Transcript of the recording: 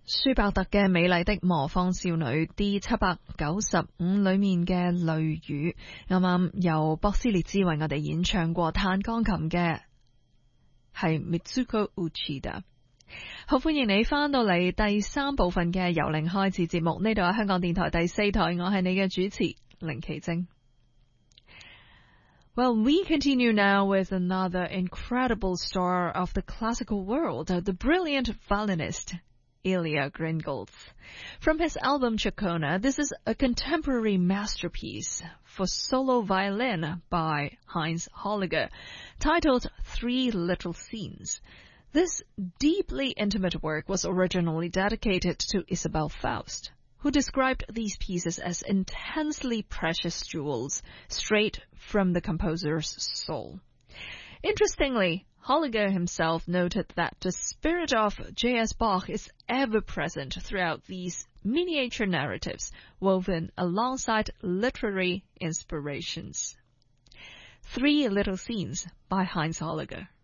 舒伯特嘅《美麗的魔方少女》D795裏面嘅淚雨，啱啱由博斯列茲為我哋演唱過彈鋼琴嘅係 Mitsuko Uchida。好，歡迎你翻到嚟第三部分嘅由零開始節目，呢度係香港電台第4台，我係你嘅主持凌奇晶。Well, we continue now with another incredible star of the classical world, the brilliant violinist Ilya Gringolds. From his album Chacona, this is a contemporary masterpiece for solo violin by Heinz Holliger, titled Three Little Scenes. This deeply intimate work was originally dedicated to Isabel Faust, who described these pieces as intensely precious jewels straight from the composer's soul. Interestingly, Holliger himself noted that the spirit of J.S. Bach is ever present throughout these miniature narratives woven alongside literary inspirations. Three Little Scenes by Heinz Holliger.